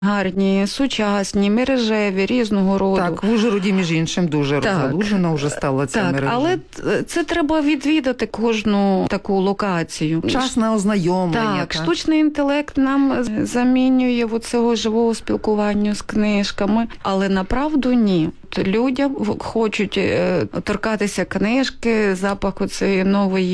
гарні, сучасні, мережеві, різного роду. Так, в Ужгороді, між іншим, дуже розгалужена вже стала ця мережа. Але це треба відвідати кожну таку локацію. Час на ознайомлення. Так, штучний інтелект нам замінює цього живого спілкування з книжками, але направду ні. Людям хочуть торкатися книжки, запаху цієї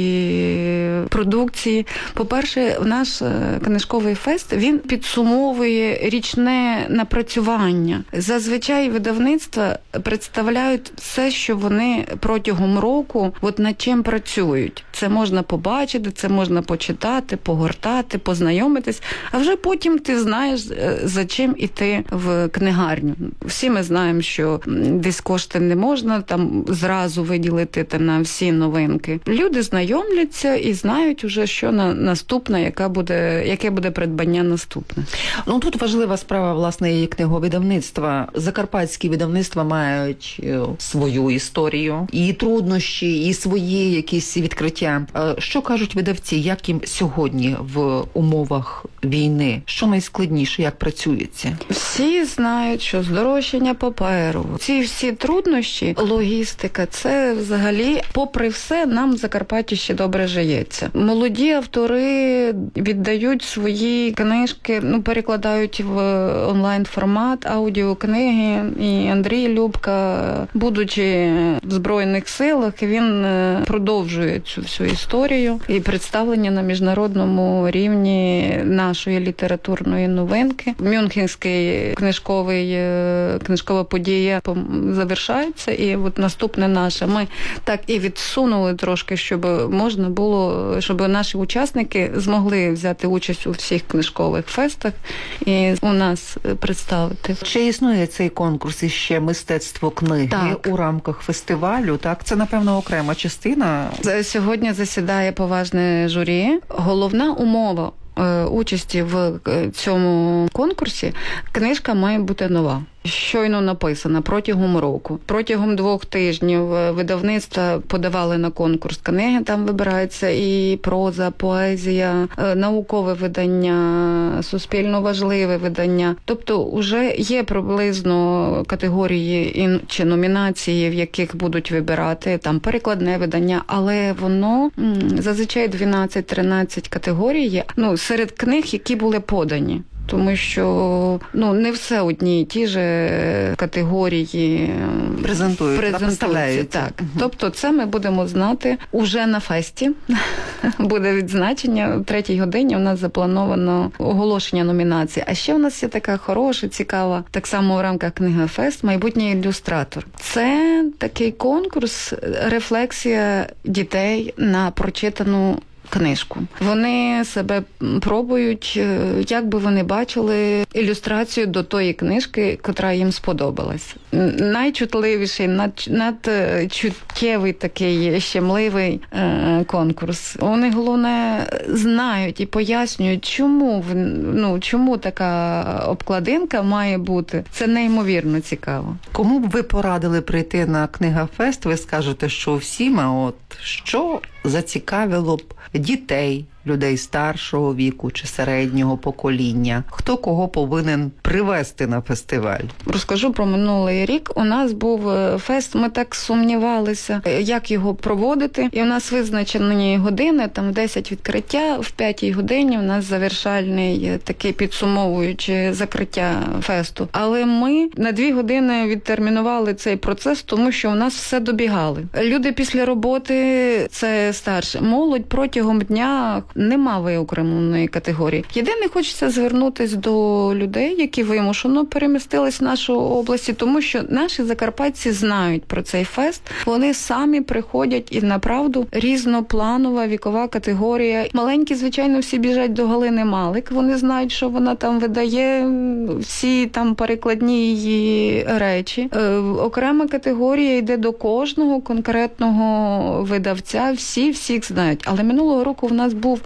нової продукції. По-перше, наш книжковий фест, він підсумовує річне напрацювання. Зазвичай видавництва представляють все, що вони протягом року над чим працюють. Це можна побачити, це можна почитати, погортати, познайомитись, а вже потім ти знаєш, за чим іти в книгарню. Всі ми знаємо, що десь кошти не можна там зразу виділити на всі новинки. Люди знайомляться і знають уже, що наступне, яке буде придбання наступне. Тут важлива справа, власне, і книговидавництва. Закарпатські видавництва мають свою історію, і труднощі, і свої якісь відкриття. Що кажуть видавці, як їм сьогодні в умовах війни? Що найскладніше, як працюється? Всі знають, що здорожчання паперу, ці всі труднощі, логістика, це взагалі, попри все, нам в Закарпатті ще добре живеться. Молоді автори віддають свої книжки, перекладають в онлайн-формат, аудіокниги. І Андрій Любка, будучи в Збройних силах, він продовжує цю всю історію і представлення на міжнародному рівні нашої літературної новинки. Мюнхенський книжкова подія завершається, і наступне наше. Ми так і відсунули трошки, щоб можна було, щоб наші учасники змогли взяти участь у всіх книжкових фестах і у нас представити. Чи існує цей конкурс іще «Мистецтво книги» у рамках фестивалю? Так, це, напевно, окрема частина. Сьогодні засідає поважне журі. Головна умова участі в цьому конкурсі – книжка має бути нова. Щойно написана протягом року. Протягом 2 тижнів видавництва подавали на конкурс книги, там вибирається і проза, поезія, наукове видання, суспільно важливе видання. Тобто вже є приблизно категорії чи номінації, в яких будуть вибирати там перекладне видання, але воно зазвичай 12-13 категорій є, серед книг, які були подані. Тому що не все одні і ті ж категорії презентуються. Так. Тобто це ми будемо знати уже на фесті. Буде відзначення. О 3-й годині у нас заплановано оголошення номінації. А ще у нас є така хороша, цікава, так само в рамках книга-фест, майбутній ілюстратор. Це такий конкурс, рефлексія дітей на прочитану книжку. Вони себе пробують, як би вони бачили ілюстрацію до тої книжки, котра їм сподобалась. Найчутливіший, надчуттєвий такий щемливий конкурс. Вони, головне, знають і пояснюють, чому така обкладинка має бути. Це неймовірно цікаво. Кому б ви порадили прийти на книга-фест? Ви скажете, що всім, а що зацікавило б дітей, людей старшого віку чи середнього покоління? Хто кого повинен привезти на фестиваль? Розкажу про минулий рік. У нас був фест, ми так сумнівалися, як його проводити. І у нас визначені години, там в 10 відкриття, в 5-й годині у нас завершальний такий підсумовуючий закриття фесту. Але ми на 2 години відтермінували цей процес, тому що у нас все добігали. Люди після роботи, це старше. Молодь протягом дня нема виокремленої категорії. Єдине, хочеться звернутися до людей, які вимушено перемістились в нашу область, тому що наші закарпатці знають про цей фест. Вони самі приходять і, направду, різнопланова вікова категорія. Маленькі, звичайно, всі біжать до Галини Малик. Вони знають, що вона там видає, всі там перекладні її речі. Окрема категорія йде до кожного конкретного видавця. Всіх знають. Але минулого року в нас був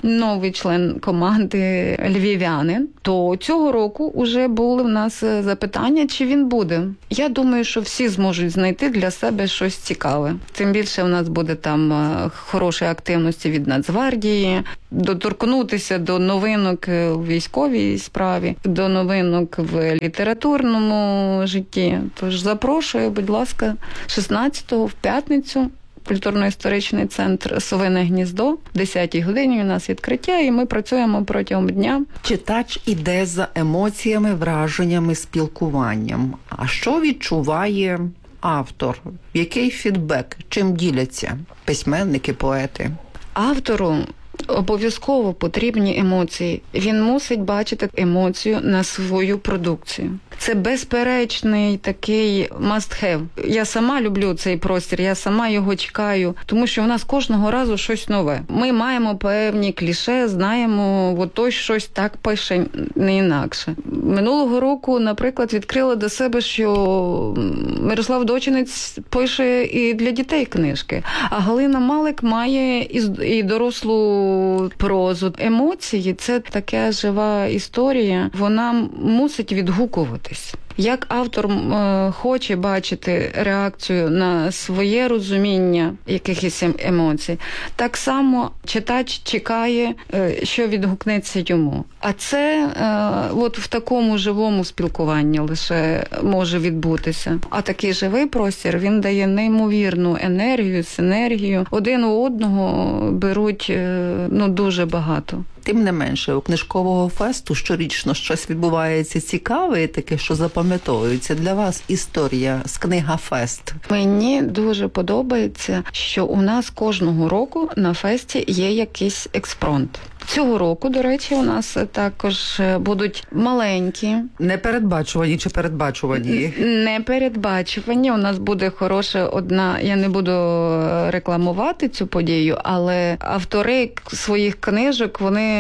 новий член команди львів'янин, то цього року вже були в нас запитання, чи він буде. Я думаю, що всі зможуть знайти для себе щось цікаве. Тим більше в нас буде там хорошої активності від Нацгвардії, доторкнутися до новинок у військовій справі, до новинок в літературному житті. Тож запрошую, будь ласка, 16-го в п'ятницю культурно-історичний центр «Совине гніздо». В 10-й годині у нас відкриття, і ми працюємо протягом дня. Читач іде за емоціями, враженнями, спілкуванням. А що відчуває автор? Який фідбек? Чим діляться письменники, поети? Автору обов'язково потрібні емоції. Він мусить бачити емоцію на свою продукцію. Це безперечний такий must-have. Я сама люблю цей простір, я сама його чекаю, тому що у нас кожного разу щось нове. Ми маємо певні кліше, знаємо, от той щось так пише, не інакше. Минулого року, наприклад, відкрила до себе, що Мирослав Дочинець пише і для дітей книжки, а Галина Малик має і дорослу прозу. Емоції – це така жива історія, вона мусить відгукуватись. Як автор хоче бачити реакцію на своє розуміння якихось емоцій, так само читач чекає, що відгукнеться йому. А це от в такому живому спілкуванні лише може відбутися. А такий живий простір, він дає неймовірну енергію, синергію. Один у одного беруть дуже багато. Тим не менше, у книжкового фесту щорічно щось відбувається цікаве, таке, що запам'ятовується. Для вас історія з Книгафест. Мені дуже подобається, що у нас кожного року на фесті є якийсь експромт. Цього року, до речі, у нас також будуть маленькі. Непередбачувані чи передбачувані? Непередбачувані. У нас буде хороша одна, я не буду рекламувати цю подію, але автори своїх книжок, вони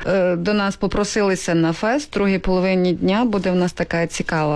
до нас попросилися на фест. В другій половині дня буде в нас така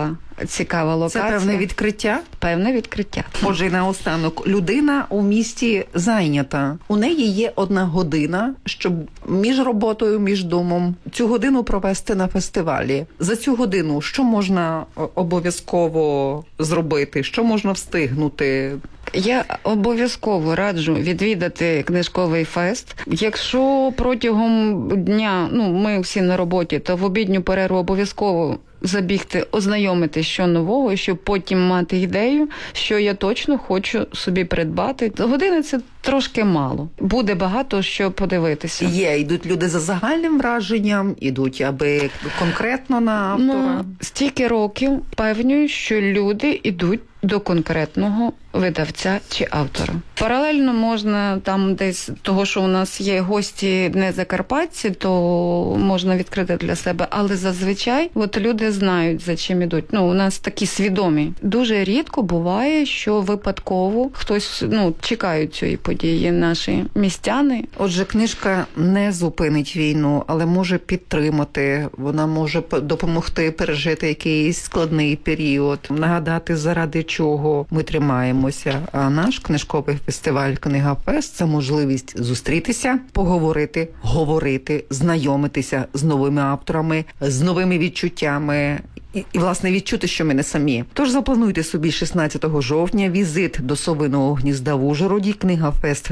цікава локація. Це певне відкриття? Певне відкриття. Отже, і наостанок. Людина у місті зайнята. У неї є 1 година, щоб між роботою, між домом цю годину провести на фестивалі. За цю годину що можна обов'язково зробити? Що можна встигнути? Я обов'язково раджу відвідати книжковий фест. Якщо протягом дня, ми всі на роботі, то в обідню перерву обов'язково забігти, ознайомити що нового, щоб потім мати ідею, що я точно хочу собі придбати. Години це трошки мало. Буде багато що подивитися. Йдуть люди за загальним враженням, ідуть аби конкретно на автора. Стільки років впевнюю, що люди йдуть до конкретного видавця чи автора. Паралельно можна там десь, того, що у нас є гості не закарпатці, то можна відкрити для себе. Але зазвичай люди знають, за чим ідуть. У нас такі свідомі. Дуже рідко буває, що випадково хтось, чекають цієї події наші містяни. Отже, книжка не зупинить війну, але може підтримати. Вона може допомогти пережити якийсь складний період, нагадати, заради чого ми тримаємося. А наш книжковий фестиваль «Книгафест» – це можливість зустрітися, поговорити, говорити, знайомитися з новими авторами, з новими відчуттями і, власне, відчути, що ми не самі. Тож заплануйте собі 16 жовтня візит до Совиного гнізда в Ужгороді. Книгафест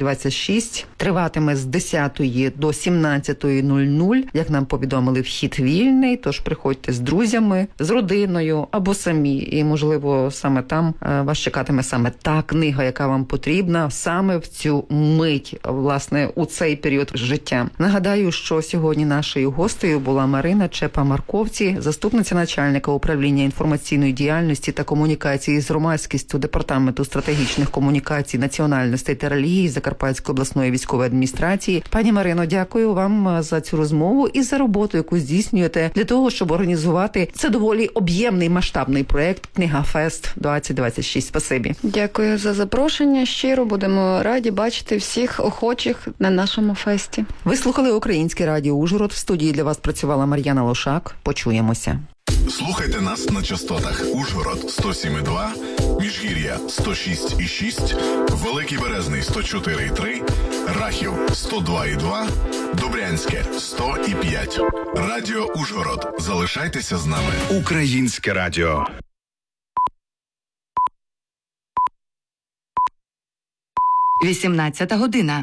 2026 триватиме з 10 до 17:00. Як нам повідомили, вхід вільний, тож приходьте з друзями, з родиною або самі. І, можливо, саме там вас чекатиме саме та книга, яка вам потрібна саме в цю мить, власне, у цей період життя. Нагадаю, що сьогодні нашою гостею була Марина Чепа-Марковці, заступниця начальника управління інформаційної діяльності та комунікації з громадськістю Департаменту стратегічних комунікацій, національностей та релігій Закарпатської обласної військової адміністрації. Пані Марино, дякую вам за цю розмову і за роботу, яку здійснюєте для того, щоб організувати це доволі об'ємний масштабний проєкт «Книгафест 2026». Спасибі. Дякую за запрошення. Щиро будемо раді бачити всіх охочих на нашому фесті. Ви слухали Українське радіо Ужгород. В студії для вас працювала Мар'яна Лошак. Почуємося. Слухайте нас на частотах Ужгород 107,2, Міжгір'я 106,6, Великий Березний 104,3, Рахів 102,2, Добрянське 100,5. Радіо Ужгород. Залишайтеся з нами. Українське радіо. – 18 година.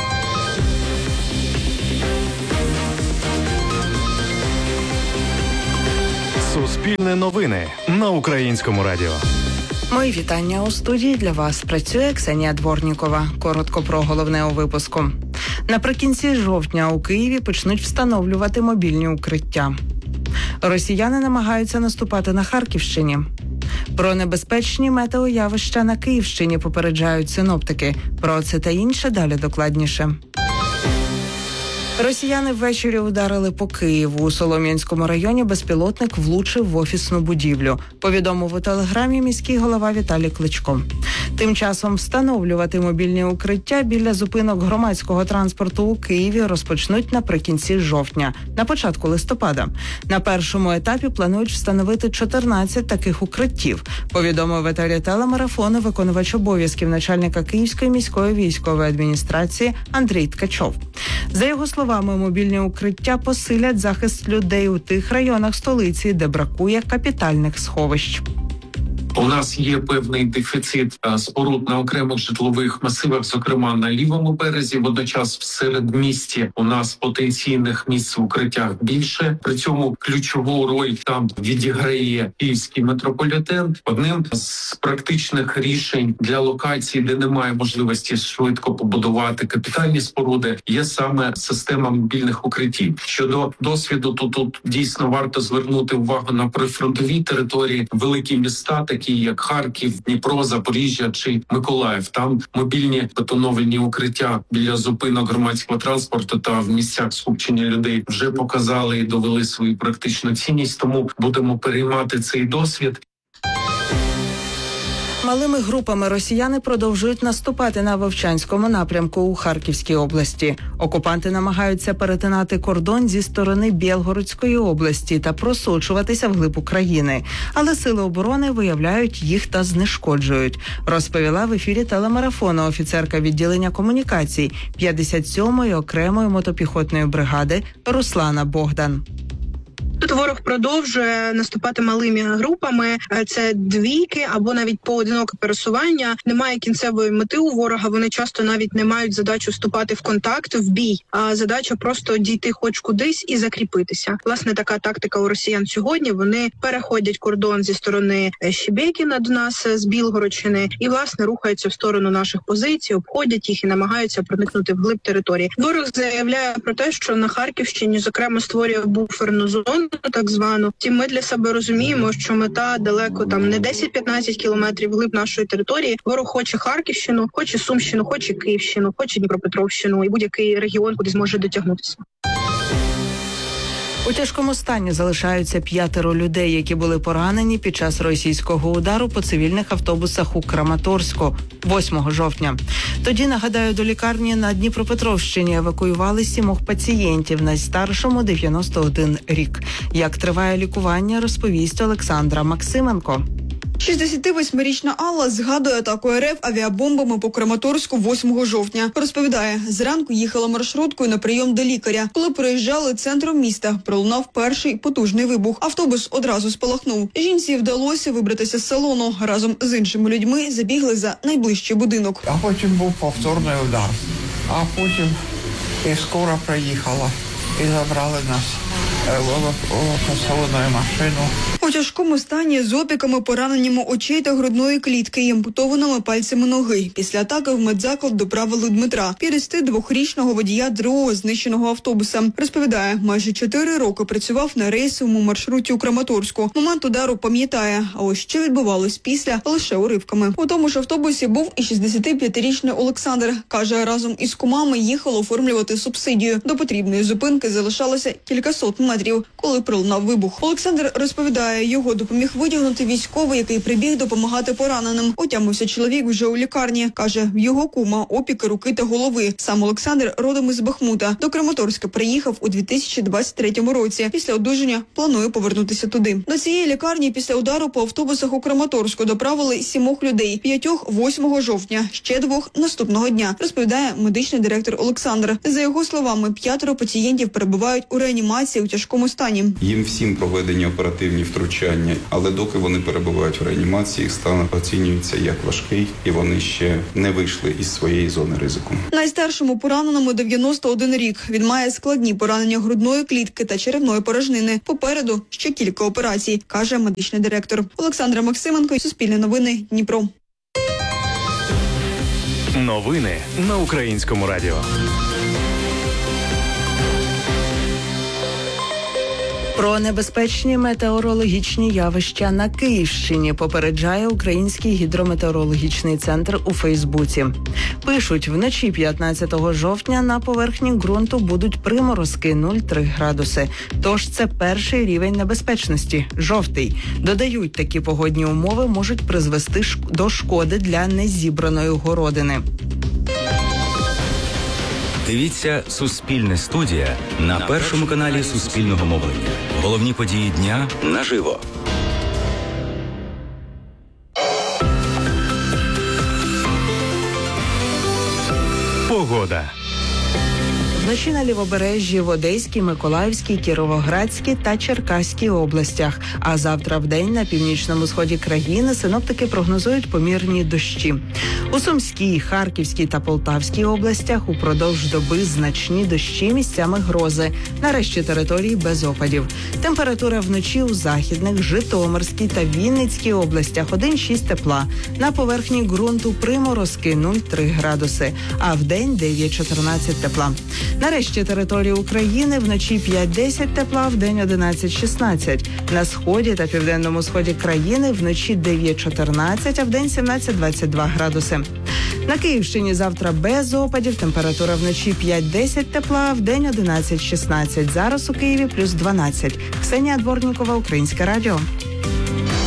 Суспільне новини на Українському радіо. Мої вітання. У студії для вас працює Ксенія Дворнікова. Коротко про головне у випуску. Наприкінці жовтня у Києві почнуть встановлювати мобільні укриття. Росіяни намагаються наступати на Харківщині. Про небезпечні метеоявища на Київщині попереджають синоптики. Про це та інше далі докладніше. Росіяни ввечері ударили по Києву. У Солом'янському районі безпілотник влучив в офісну будівлю. Повідомив у телеграмі міський голова Віталій Кличко. Тим часом встановлювати мобільні укриття біля зупинок громадського транспорту у Києві розпочнуть наприкінці жовтня, на початку листопада. На першому етапі планують встановити 14 таких укриттів, повідомив в етері телемарафону виконувач обов'язків начальника Київської міської військової адміністрації Андрій Ткачов. За його словами, мобільні укриття посилять захист людей у тих районах столиці, де бракує капітальних сховищ. У нас є певний дефіцит споруд на окремих житлових масивах, зокрема на лівому березі. Водночас в середмісті у нас потенційних місць в укриттях більше. При цьому ключову роль там відіграє київський метрополітен. Одним з практичних рішень для локацій, де немає можливості швидко побудувати капітальні споруди, є саме система мобільних укриттів. Щодо досвіду, то тут дійсно варто звернути увагу на прифронтові території, великі міста, такі як Харків, Дніпро, Запоріжжя чи Миколаїв. Там мобільні бетоновані укриття біля зупинок громадського транспорту та в місцях скупчення людей вже показали і довели свою практичну цінність, тому будемо переймати цей досвід. Малими групами росіяни продовжують наступати на Вовчанському напрямку у Харківській області. Окупанти намагаються перетинати кордон зі сторони Білгородської області та просочуватися вглиб України. Але сили оборони виявляють їх та знешкоджують, розповіла в ефірі телемарафону офіцерка відділення комунікацій 57-ї окремої мотопіхотної бригади Руслана Богдан. Тут ворог продовжує наступати малими групами. Це двійки або навіть поодиноке пересування. Немає кінцевої мети у ворога. Вони часто навіть не мають задачу вступати в контакт, в бій, а задача просто дійти хоч кудись і закріпитися. Власне, така тактика у росіян сьогодні. Вони переходять кордон зі сторони Щебекіна до нас з Білгородщини і, власне, рухаються в сторону наших позицій, обходять їх і намагаються проникнути вглиб території. Ворог заявляє про те, що на Харківщині, зокрема, створює буферну зону, так звану. Втім, ми для себе розуміємо, що мета далеко там не 10-15 кілометрів вглиб нашої території. Ворог хоче Харківщину, хоче Сумщину, хоче Київщину, хоче Дніпропетровщину і будь-який регіон, куди зможе дотягнутися. У тяжкому стані залишаються 5 людей, які були поранені під час російського удару по цивільних автобусах у Краматорську 8 жовтня. Тоді, нагадаю, до лікарні на Дніпропетровщині евакуювали 7 пацієнтів, найстаршому 91 рік. Як триває лікування, розповість Олександра Максименко. 68-річна Алла згадує атаку РФ авіабомбами по Краматорську 8 жовтня. Розповідає, зранку їхала маршруткою на прийом до лікаря. Коли проїжджали центром міста, пролунав перший потужний вибух. Автобус одразу спалахнув. Жінці вдалося вибратися з салону. Разом з іншими людьми забігли за найближчий будинок. А потім був повторний удар. А потім і скоро приїхала і забрали нас евакуаційною машину. У тяжкому стані з опіками, пораненнями очей та грудної клітки і ампутованими пальцями ноги. Після атаки в медзаклад доправили Дмитра, 52-річного водія другого знищеного автобуса. Розповідає, майже 4 роки працював на рейсовому маршруті у Краматорську. Момент удару пам'ятає, а ось що відбувалось після лише уривками. У тому ж автобусі був і 65-річний Олександр. Каже, разом із кумами їхало оформлювати субсидію. До потрібної зупинки залишалося кількасот метрів. метрів, коли пролунав вибух. Олександр розповідає, його допоміг витягнути військовий, який прибіг допомагати пораненим. Отямився чоловік вже у лікарні. Каже, в його кума опіки руки та голови. Сам Олександр родом із Бахмута. До Краматорська приїхав у 2023 році. Після одужання планує повернутися туди. До цієї лікарні після удару по автобусах у Краматорську доправили 7 людей. 5 – 8 жовтня, ще 2 – наступного дня, розповідає медичний директор Олександр. За його словами, 5 пацієнтів перебувають у реанімації у тяжкому стані. Їм всім проведені оперативні втручання, але доки вони перебувають в реанімації, їх стан оцінюється як важкий, і вони ще не вийшли із своєї зони ризику. Найстаршому пораненому 91 рік. Він має складні поранення грудної клітки та черевної порожнини. Попереду ще кілька операцій, каже медичний директор. Олександра Максименко, Суспільне новини, Дніпро. Новини на Українському радіо. Про небезпечні метеорологічні явища на Київщині попереджає Український гідрометеорологічний центр у Фейсбуці. Пишуть, вночі 15 жовтня на поверхні ґрунту будуть приморозки 0,3 градуси. Тож це перший рівень небезпечності – жовтий. Додають, такі погодні умови можуть призвести до шкоди для незібраної городини. Дивіться «Суспільне студія» на першому каналі Суспільного мовлення. Головні події дня наживо. Погода. Вночі на Лівобережжі, в Одеській, Миколаївській, Кіровоградській та Черкаській областях. А завтра вдень на північному сході країни синоптики прогнозують помірні дощі. У Сумській, Харківській та Полтавській областях упродовж доби значні дощі, місцями грози. Нарешті території без опадів. Температура вночі у Західних, Житомирській та Вінницькій областях 1,6 тепла. На поверхні ґрунту приморозки 0,3 градуси, а вдень 9-14 тепла. Нарешті території України вночі 5-10 тепла, вдень 11-16. На сході та південному сході країни вночі 9-14, а вдень 17-22 градуси. На Київщині завтра без опадів, температура вночі 5-10 тепла, вдень 11-16. Зараз у Києві плюс 12. Ксенія Дворнікова, Українське радіо.